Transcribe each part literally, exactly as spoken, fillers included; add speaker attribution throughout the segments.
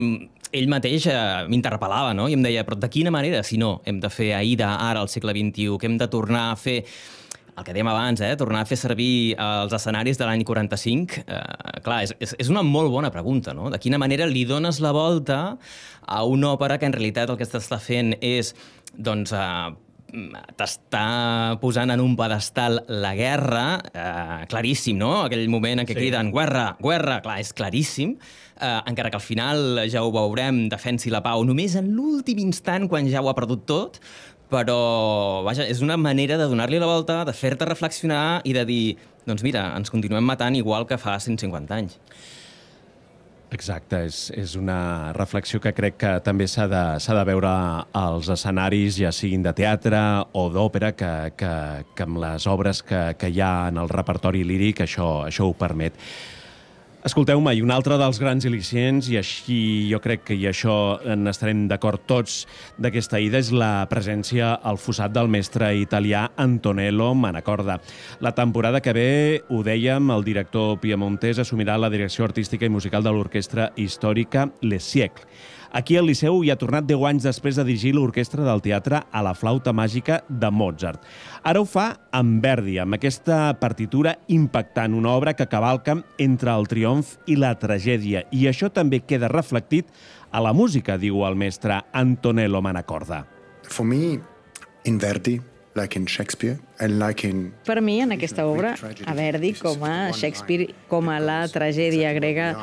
Speaker 1: ell mateix eh, m'interpel·lava, no? I em deia, però de quina manera, si no, hem de fer Aida ara al segle vint-i-u, que hem de tornar a fer el que dèiem abans, eh? Tornar a fer servir els escenaris de l'any quaranta-cinc, eh, clar, és, és una molt bona pregunta, no? De quina manera li dones la volta a una òpera que en realitat el que t'està fent és, doncs, eh, t'està posant en un pedestal la guerra, eh, claríssim, no? Aquell moment en què sí. criden guerra, guerra, clar, és claríssim, eh, encara que al final ja ho veurem, defensi la pau, només en l'últim instant, quan ja ho ha perdut tot, però, vaja, és una manera de donar-li la volta, de fer-te reflexionar i de dir, doncs mira, ens continuem matant igual que fa cent cinquanta anys.
Speaker 2: Exacte, és, és una reflexió que crec que també s'ha de, s'ha de veure als escenaris, ja siguin de teatre o d'òpera, que, que, que amb les obres que, que hi ha en el repertori líric això, això ho permet. Escolteu-me, i un altre dels grans il·licients, i així jo crec que i això en estarem d'acord tots d'aquesta ida, és la presència al fossat del mestre italià Antonello Manacorda. La temporada que ve, ho dèiem, el director piemontès assumirà la direcció artística i musical de l'orquestra històrica Les Siècles. Aquí al Liceu hi ha tornat deu anys després de dirigir l'orquestra del teatre a la flauta màgica de Mozart. Ara ho fa amb Verdi, amb aquesta partitura impactant, una obra que cavalca entre el triomf i la tragèdia. I això també queda reflectit a la música, diu el mestre Antonello Manacorda.
Speaker 3: For me, in Verdi, like in Shakespeare, and like in...
Speaker 4: Per mi, en aquesta obra, a Verdi, com a Shakespeare, com a la tragèdia grega,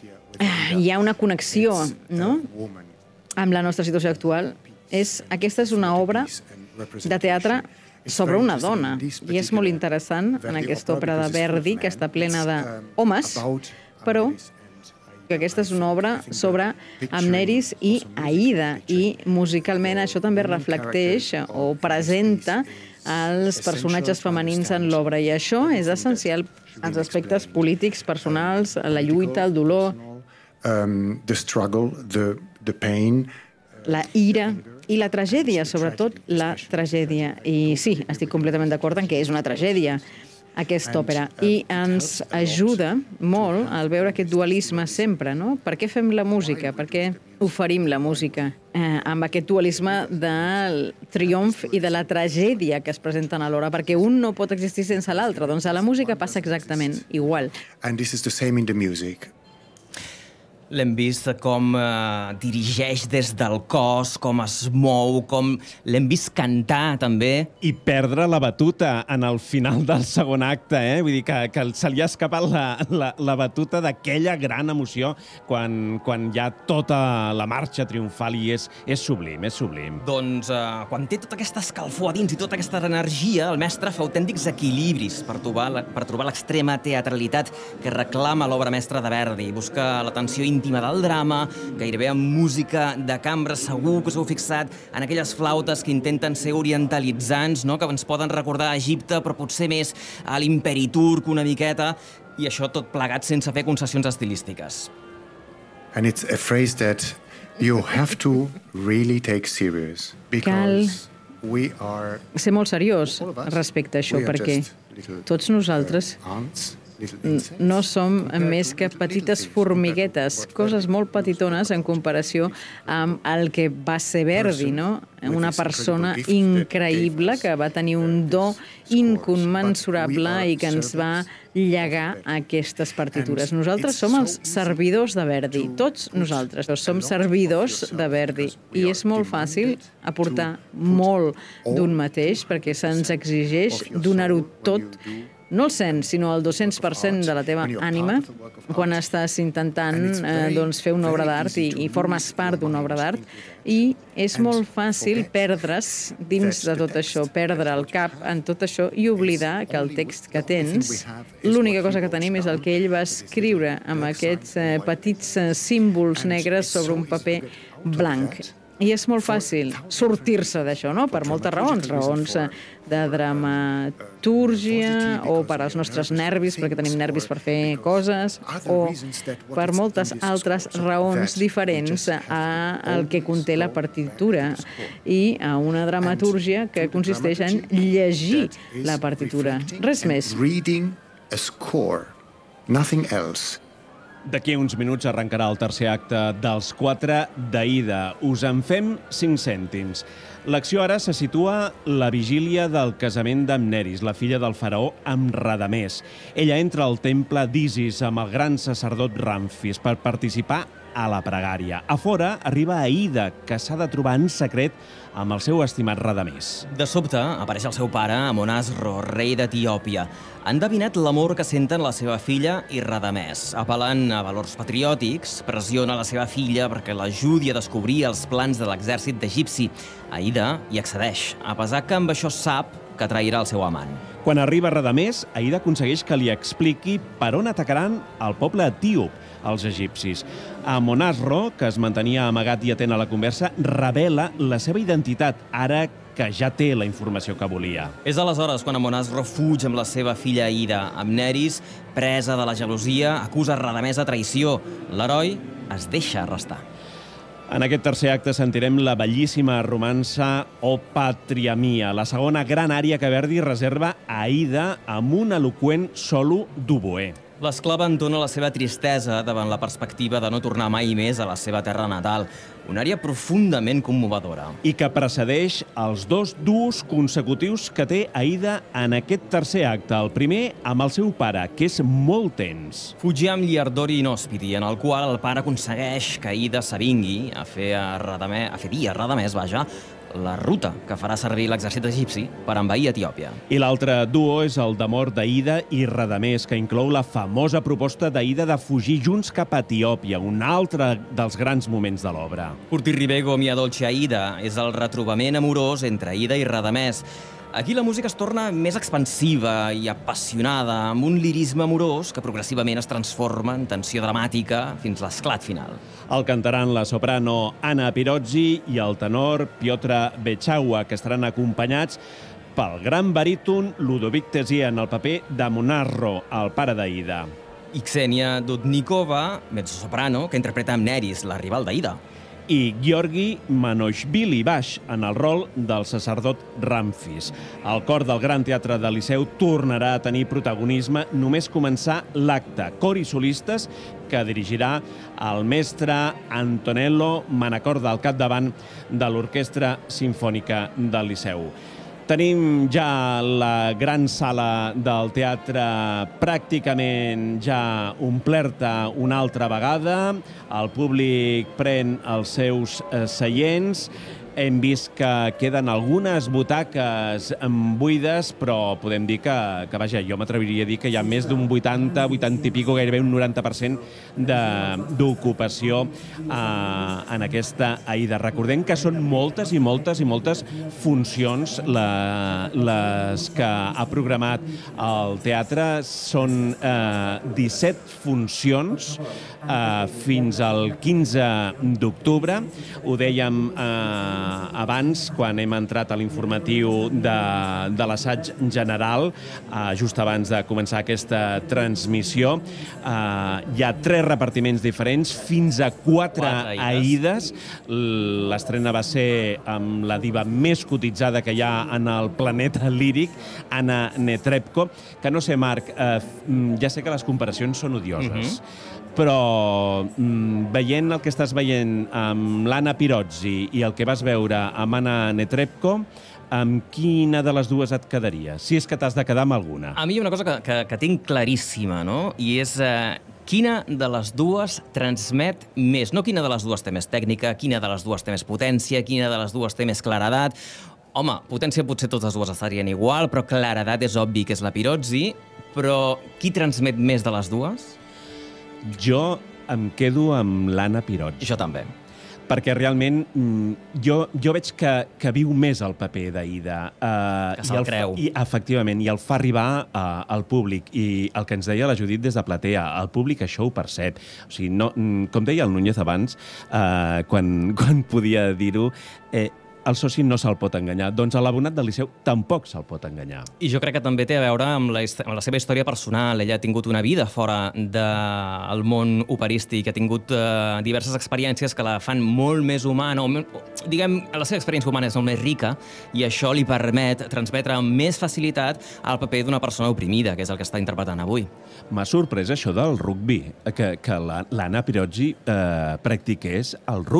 Speaker 4: hi ha una connexió, no?, amb la nostra situació actual. És, aquesta és una obra de teatre sobre una dona, i és molt interessant en aquesta òpera de Verdi, que està plena d'homes, però que aquesta és una obra sobre Amneris i Aida, i musicalment això també reflecteix o presenta els personatges femenins en l'obra, i això és essencial als aspectes polítics, personals, la lluita, el dolor,
Speaker 3: Um, the struggle, the, the pain.
Speaker 4: La ira i la tragèdia, sobretot la tragèdia. I sí, estic completament d'acord en que és una tragèdia aquesta òpera, i ens ajuda molt al veure aquest dualisme sempre, no? Per què fem la música? Per què oferim la música? Eh, amb aquest dualisme del triomf i de la tragèdia que es presenten alhora, perquè un no pot existir sense l'altre. Doncs a la música passa exactament igual.
Speaker 3: And this is the same in the music.
Speaker 1: L'hem vist com eh, dirigeix des del cos, com es mou, com l'hem vist cantar, també.
Speaker 2: I perdre la batuta en el final del segon acte, eh? Vull dir que, que se li ha escapat la, la, la batuta d'aquella gran emoció quan, quan hi ha tota la marxa triomfal, i és, és sublim, és sublim.
Speaker 1: Doncs eh, quan té tota aquesta escalfor a dins i tota aquesta energia, el mestre fa autèntics equilibris per trobar, per trobar l'extrema teatralitat que reclama l'obra mestra de Verdi. Busca la tensió íntima del drama, gairebé amb música de cambra. Segur que us heu fixat en aquelles flautes que intenten ser orientalitzants, no? Que ens poden recordar a Egipte, però potser més a l'imperi turc una miqueta, i això tot plegat sense fer concessions estilístiques.
Speaker 3: And it's a phrase that you have to really take serious, because we are...
Speaker 4: Ser molt seriós respecte a això, perquè tots nosaltres no som més que petites formiguetes, coses molt petitones en comparació amb el que va ser Verdi, no? Una persona increïble que va tenir un do incommensurable i que ens va llegar aquestes partitures. Nosaltres som els servidors de Verdi, tots nosaltres som servidors de Verdi, i és molt fàcil aportar molt d'un mateix perquè se'ns exigeix donar-ho tot, no el cent, sinó el dos-cents per cent de la teva ànima quan estàs intentant eh, doncs, fer una obra d'art i, i formes part d'una obra d'art, i és molt fàcil perdre's dins de tot això, perdre el cap en tot això i oblidar que el text que tens, l'única cosa que tenim és el que ell va escriure amb aquests eh, petits eh, símbols negres sobre un paper blanc. I és molt fàcil sortir-se d'això, no? Per moltes raons, raons de dramatúrgia o per als nostres nervis, perquè tenim nervis per fer coses, o per moltes altres raons diferents al que conté la partitura i a una dramatúrgia que consisteix en llegir la partitura. Res més.
Speaker 3: Reading a score, nothing else.
Speaker 2: D'aquí uns minuts arrencarà el tercer acte dels quatre d'Aida. Us en fem cinc cèntims. L'acció ara se situa la vigília del casament d'Amneris, la filla del faraó, amb Radamés. Ella entra al temple d'Isis amb el gran sacerdot Ramfis per participar a la pregària. A fora arriba Aida, que s'ha de trobar en secret amb el seu estimat Radamés.
Speaker 1: De sobte apareix el seu pare, Amonasro, rei d'Etiòpia. Ha endevinat l'amor que senten la seva filla i Radamés. Apel·lant a valors patriòtics, pressiona la seva filla perquè l'ajudi a descobrir els plans de l'exèrcit d'egipci. Aida hi accedeix, a pesar que amb això sap que trairà el seu amant.
Speaker 2: Quan arriba Radamés, Aida aconsegueix que li expliqui per on atacaran el poble etíop, els egipcis. Amonasro, que es mantenia amagat i atent a la conversa, revela la seva identitat, ara que ja té la informació que volia.
Speaker 1: És aleshores quan Amonasro fuig amb la seva filla Aida. Amneris, presa de la gelosia, acusa Radamés de traïció. L'heroi es deixa arrestar.
Speaker 2: En aquest tercer acte sentirem la bellíssima romança O Patria Mia, la segona gran ària que Verdi reserva a Aida amb un eloqüent solo d'oboè.
Speaker 1: L'esclava entona la seva tristesa davant la perspectiva de no tornar mai més a la seva terra natal. Una àrea profundament commovedora.
Speaker 2: I que precedeix els dos duos consecutius que té Aida en aquest tercer acte. El primer amb el seu pare, que és molt tens.
Speaker 1: Fugiam Liardori Inhospiti, en el qual el pare aconsegueix que Aida s'avingui a fer a Radamés, a fer dir a Radamés, vaja, la ruta que farà servir l'exèrcit egipci per envair Etiòpia.
Speaker 2: I l'altre duo és el d'amor d'Aida i Radamés, que inclou la famosa proposta d'Aida de fugir junts cap a Etiòpia, un altre dels grans moments de l'obra.
Speaker 1: Curti Ribego Mia Dolce Aida és el retrobament amorós entre Aida i Radamés. Aquí la música es torna més expansiva i apassionada, amb un lirisme amorós que progressivament es transforma en tensió dramàtica fins l'esclat final.
Speaker 2: El cantaran la soprano Anna Pirozzi i el tenor Piotr Bechaua, que estaran acompanyats pel gran baríton Ludovic Tessia en el paper d'Amonasro, el pare d'Aida.
Speaker 1: I Ksenia Dudnikova, mezzosoprano, que interpreta Amneris, la rival d'Aida.
Speaker 2: I Georgi Manoshvili Baix, en el rol del sacerdot Ramfis. El cor del Gran Teatre del Liceu tornarà a tenir protagonisme només començar l'acte. Cor i solistes que dirigirà el mestre Antonello Manacorda al capdavant de l'Orquestra Simfònica del Liceu. Tenim ja la gran sala del teatre pràcticament ja omplerta una altra vegada. El públic pren els seus seients. Hem vist que queden algunes butaques buides, però podem dir que, que vaja, jo m'atreviria a dir que hi ha més d'un vuitanta, vuitanta i pico, gairebé un noranta per cent d'ocupació eh, en aquesta Aida. Recordem que són moltes i moltes i moltes funcions la, les que ha programat el teatre. Són eh, disset funcions eh, fins al quinze d'octubre. Ho dèiem eh, abans, quan hem entrat a l'informatiu de, de l'assaig general, eh, just abans de començar aquesta transmissió. Eh, hi ha tres repartiments diferents, fins a quatre, quatre Aides. L'estrena va ser amb la diva més cotitzada que hi ha en el planeta líric, Anna Netrebko, que no sé, Marc, eh, ja sé que les comparacions són odioses, uh-huh. però mm, veient el que estàs veient amb l'Anna Pirozzi i el que vas veure amb Anna Netrebko, amb quina de les dues et quedaria? Si és que t'has de quedar amb alguna.
Speaker 1: A mi hi ha una cosa que, que, que tinc claríssima, no? I és eh, quina de les dues transmet més. No quina de les dues té més tècnica, quina de les dues té més potència, quina de les dues té més claredat. Home, potència potser totes dues estarien igual, però claredat és obvi que és la Pirozzi. Però qui transmet més de les dues?
Speaker 2: Jo em quedo amb l'Anna Pirozzi.
Speaker 1: Jo també.
Speaker 2: Perquè realment jo, jo veig que, que viu més el paper d'Aida.
Speaker 1: Uh, que se'l creu.
Speaker 2: I, efectivament, i el fa arribar uh, al públic. I el que ens deia la Judit des de Platea, el públic això ho percep. O sigui, no, com deia el Núñez abans, uh, quan, quan podia dir-ho, eh, el soci no se'l pot enganyar. Doncs a l'abonat del Liceu tampoc se'l pot enganyar.
Speaker 1: I jo crec que també té a veure amb la, amb la seva història personal. Ella ha tingut una vida fora del món operístic, ha tingut eh, diverses experiències que la fan molt més humana, o, diguem, la seva experiència humana és molt més rica, i això li permet transmetre amb més facilitat el paper d'una persona oprimida, que és el que està interpretant avui.
Speaker 2: M'ha sorprès això del rugby, que, que l'Anna Pirozzi eh, practiqués el rugby.